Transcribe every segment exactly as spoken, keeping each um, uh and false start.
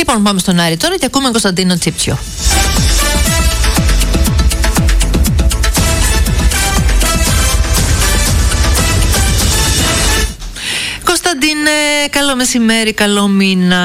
Λοιπόν, πάμε στον Άρη τώρα και ακούμε Κωνσταντίνο Τσίπτσιο. Κωνσταντίνε, καλό μεσημέρι, καλό μήνα.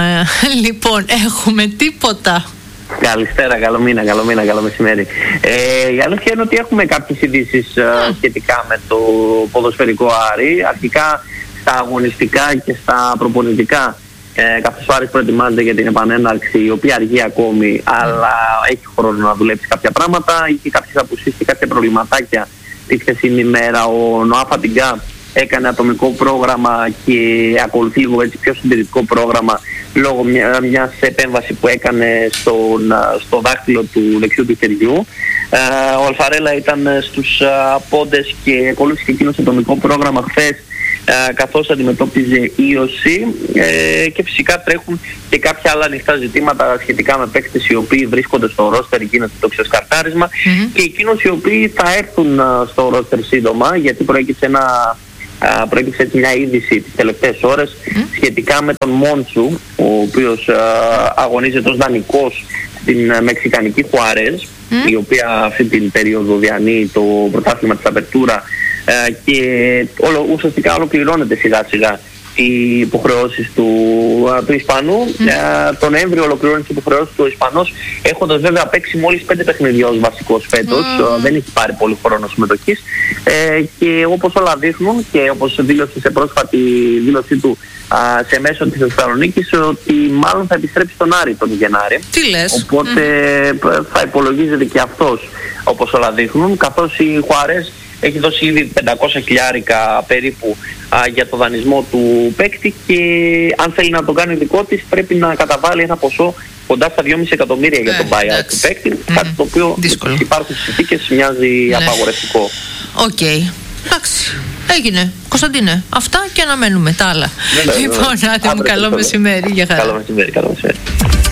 Λοιπόν, έχουμε τίποτα? Καλησπέρα, καλό μήνα, καλό μήνα, καλό μεσημέρι. Ε, η αλήθεια είναι ότι έχουμε κάποιες ειδήσεις uh, σχετικά με το ποδοσφαιρικό Άρη. Αρχικά στα αγωνιστικά και στα προπονητικά, ε, καθώς ο Άρης προετοιμάζεται για την επανέναρξη, η οποία αργεί ακόμη, αλλά έχει χρόνο να δουλέψει κάποια πράγματα. Είχε κάποιες απουσίες και κάποια προβληματάκια τη χθεσινή ημέρα. Ο Νοά Φατιγκά έκανε ατομικό πρόγραμμα και ακολουθεί λίγο έτσι πιο συντηρητικό πρόγραμμα λόγω μια, μιας επέμβαση που έκανε στον, στο δάχτυλο του δεξιού του χεριού. Ε, ο Αλφαρέλα ήταν στους α, πόντες και ακολούθησε και εκείνο ατομικό πρόγραμμα χθες, ε, καθώς αντιμετώπιζε ίωση, ε, και φυσικά τρέχουν και κάποια άλλα ανοιχτά ζητήματα σχετικά με παίκτες οι οποίοι βρίσκονται στο ρόστερ, γίνεται το ξεσκαρτάρισμα, mm-hmm. και εκείνους οι οποίοι θα έρθουν α, στο ρόστερ σύντομα, γιατί προέκυψε ένα Uh, προέκυψε έτσι μια είδηση τις τελευταίες ώρες mm. σχετικά με τον Μόντσου, ο οποίος uh, αγωνίζεται ως δανεικός στην uh, μεξικανική Χουάρεζ, mm. η οποία αυτή την περίοδο διανύει το πρωτάθλημα της Απερτούρα, uh, και όλο, ουσιαστικά ολοκληρώνεται σιγά σιγά οι υποχρεώσεις του, uh, του Ισπανού. Mm. Uh, τον Νοέμβριο ολοκληρώνει τις υποχρεώσεις του Ισπανός, έχοντας βέβαια παίξει μόλις πέντε παιχνίδια ως βασικός φέτος. Mm. Uh, δεν έχει πάρει πολύ χρόνο συμμετοχής, uh, και όπως όλα δείχνουν και όπως δήλωσε σε πρόσφατη δήλωσή του uh, σε μέσο της Θεσσαλονίκης, ότι μάλλον θα επιστρέψει στον Άρη τον Γενάρη. Τι λες? Οπότε mm. θα υπολογίζεται και αυτός, όπως όλα δείχνουν, καθώς η Χουάρες έχει δώσει ήδη πεντακόσια χιλιάρικα περίπου α, για το δανεισμό του παίκτη, και αν θέλει να το κάνει δικό της πρέπει να καταβάλει ένα ποσό κοντά στα δυόμισι εκατομμύρια για τον buyout του παίκτη, mm-hmm. κάτι το οποίο στις υπάρχουσες συνθήκες μοιάζει ναι. απαγορευτικό. Οκ. Okay. Εντάξει. Έγινε. Κωνσταντίνε, αυτά και αναμένουμε τα άλλα. Ναι, ναι, λοιπόν, άτε μου, καλό μεσημέρι. Για χαρά. Καλό μεσημέρι, καλό μεσημέρι.